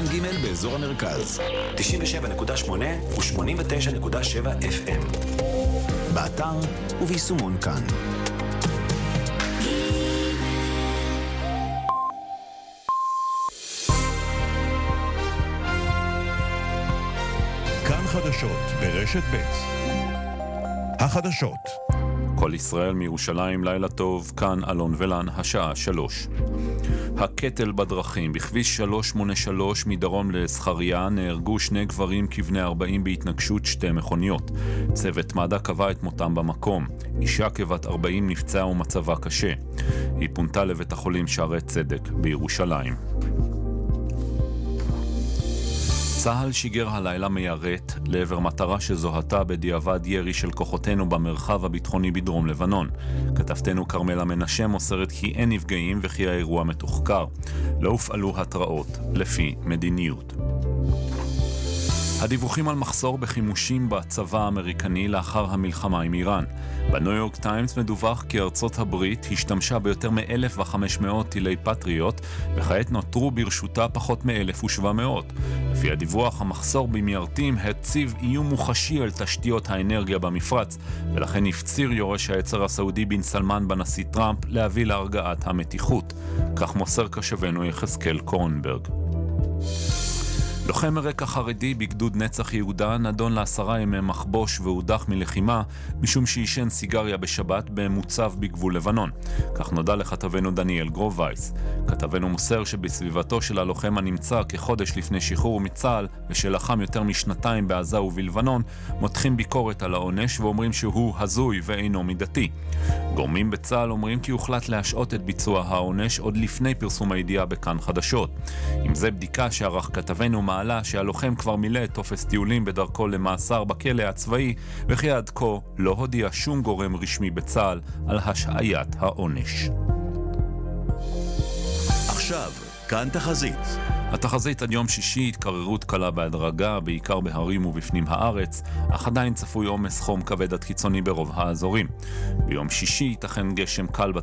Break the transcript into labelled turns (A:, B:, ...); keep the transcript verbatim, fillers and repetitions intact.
A: ג' באזור המרכז, תשעים ושבע נקודה שמונה ו-שמונים ותשע נקודה שבע אף אם. באתר וביישומון כאן.
B: כאן חדשות ברשת ב'. החדשות.
C: כל ישראל מירושלים, לילה טוב, כאן אלון ולן, השעה שלוש. הקטל בדרכים, בכביש שלוש שמונה שלוש מדרום לסחריה נהרגו שני גברים כבני ארבעים בהתנגשות שתי מכוניות. צוות מד"א קבע את מותם במקום. אישה כבת ארבעים נפצעה ומצבה קשה. היא פונתה לבית החולים שערי צדק בירושלים. צהל שיגר הלילה מיירט לעבר מטרה שזוהתה בדיעבד ירי של כוחותינו במרחב הביטחוני בדרום לבנון. כתבתנו קרמלה מנשה מוסרת כי אין נפגעים וכי האירוע מתוחקר. לא הופעלו התראות לפי מדיניות. הדיווחים על מחסור בחימושים בצבא האמריקני לאחר המלחמה עם איראן. בניו יורק טיימס מדווח כי ארצות הברית השתמשה ביותר מ-אלף וחמש מאות טילי פטריוט, וכעת נותרו ברשותה פחות מ-אלף ושבע מאות. לפי הדיווח, המחסור במיירטים הציב איום מוחשי על תשתיות האנרגיה במפרץ, ולכן הפציר יורש העצר הסעודי בן סלמן בנשיא טראמפ להביא להרגעת המתיחות. כך מוסר קשבנו יחזקאל קורנברג. לוחם מרקע חרדי בגדוד נצח יהודה נדון לעשרה ימי מחבוש והודח מלחימה משום שישן סיגריה בשבת במוצב בגבול לבנון. כך נודע לכתבנו דניאל גרובייס. כתבנו מוסר שבסביבתו של הלוחם הנמצא כחודש לפני שחרור מצה"ל ושלחם יותר משנתיים בעזה ובלבנון מותחים ביקורת על העונש ואומרים שהוא הזוי ואינו מידתי. גורמים בצה"ל אומרים כי הוחלט להשעות את ביצוע העונש עוד לפני פרסום הידיעה בכאן חדשות. עם זה בדיקה שערך כתבנו מעלה שהלוחם כבר מילא את טופס טיולים בדרכו למאסר בכלא הצבאי, וכי עד כה לא הודיע שום גורם רשמי בצה"ל על השעיית העונש.
B: עכשיו, כאן תחזית.
C: התחזית עד יום שישי התקררות קלה בהדרגה, בעיקר בהרים ובפנים הארץ, אך עדיין צפוי עומס חום כבד עד קיצוני ברוב האזורים. ביום שישי ייתכן גשם קל